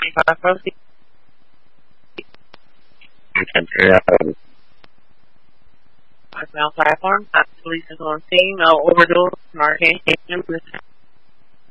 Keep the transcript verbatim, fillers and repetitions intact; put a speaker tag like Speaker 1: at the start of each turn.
Speaker 1: twenty-five, proceed.
Speaker 2: ten three.
Speaker 1: Southbound platform, police is on scene, no overdose, marking,